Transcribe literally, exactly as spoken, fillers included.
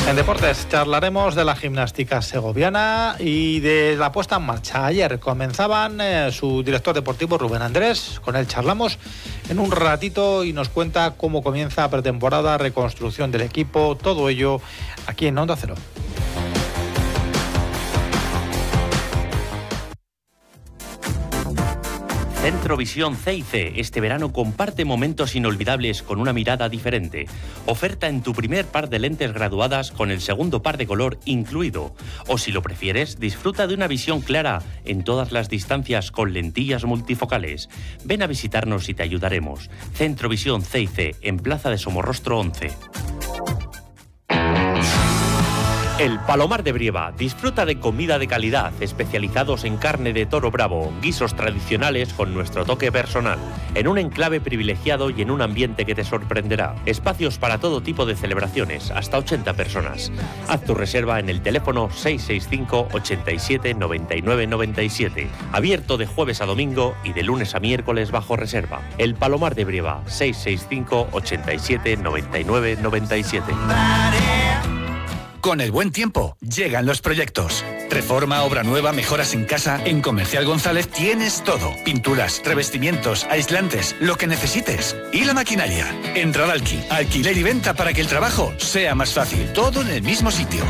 En deportes charlaremos de la gimnástica segoviana y de la puesta en marcha. Ayer comenzaban eh, su director deportivo Rubén Andrés, con él charlamos en un ratito y nos cuenta cómo comienza pretemporada, reconstrucción del equipo, todo ello aquí en Onda Cero. Centro Visión C y C este verano comparte momentos inolvidables con una mirada diferente. Oferta en tu primer par de lentes graduadas con el segundo par de color incluido. O si lo prefieres, disfruta de una visión clara en todas las distancias con lentillas multifocales. Ven a visitarnos y te ayudaremos. Centro Visión C y C en Plaza de Somorrostro once. El Palomar de Brieva disfruta de comida de calidad, especializados en carne de toro bravo, guisos tradicionales con nuestro toque personal, en un enclave privilegiado y en un ambiente que te sorprenderá. Espacios para todo tipo de celebraciones, hasta ochenta personas. Haz tu reserva en el teléfono seis seis cinco, ochenta y siete, noventa y nueve, noventa y siete. Abierto de jueves a domingo y de lunes a miércoles bajo reserva. El Palomar de Brieva, seis seis cinco, ochenta y siete, noventa y nueve, noventa y siete. Con el buen tiempo, llegan los proyectos. Reforma, obra nueva, mejoras en casa. En Comercial González tienes todo. Pinturas, revestimientos, aislantes, lo que necesites. Y la maquinaria. En Radalki, alquiler y venta para que el trabajo sea más fácil. Todo en el mismo sitio.